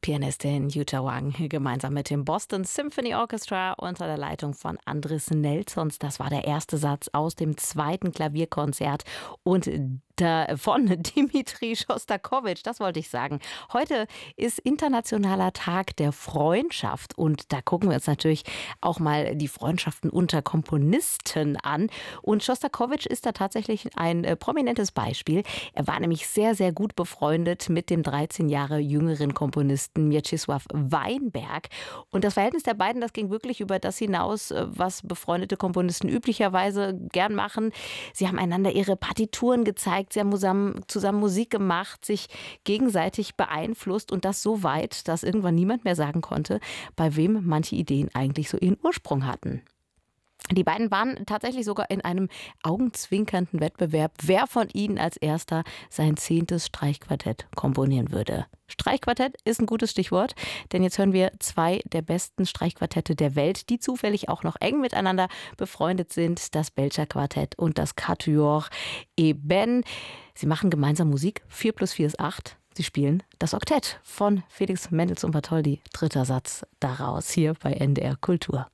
Pianistin Yuta Wang gemeinsam mit dem Boston Symphony Orchestra unter der Leitung von Andris Nelsons. Das war der erste Satz aus dem zweiten Klavierkonzert und von Dmitri Schostakowitsch, das wollte ich sagen. Heute ist Internationaler Tag der Freundschaft und da gucken wir uns natürlich auch mal die Freundschaften unter Komponisten an. Und Schostakowitsch ist da tatsächlich ein prominentes Beispiel. Er war nämlich sehr, sehr gut befreundet mit dem 13 Jahre jüngeren Komponisten Mieczysław Weinberg. Und das Verhältnis der beiden, das ging wirklich über das hinaus, was befreundete Komponisten üblicherweise gern machen. Sie haben einander ihre Partituren gezeigt, sie haben zusammen Musik gemacht, sich gegenseitig beeinflusst und das so weit, dass irgendwann niemand mehr sagen konnte, bei wem manche Ideen eigentlich so ihren Ursprung hatten. Die beiden waren tatsächlich sogar in einem augenzwinkernden Wettbewerb, wer von ihnen als erster sein 10. Streichquartett komponieren würde. Streichquartett ist ein gutes Stichwort, denn jetzt hören wir 2 der besten Streichquartette der Welt, die zufällig auch noch eng miteinander befreundet sind, das Belcher Quartett und das Quatuor Eben. Sie machen gemeinsam Musik, 4 plus 4 ist 8. Sie spielen das Oktett von Felix Mendelssohn Bartholdy, 3. Satz daraus hier bei NDR Kultur.